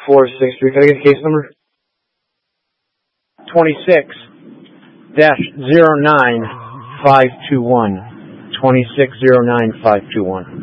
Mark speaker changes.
Speaker 1: 463. Can I get the case number? 26-09521. 26-09521.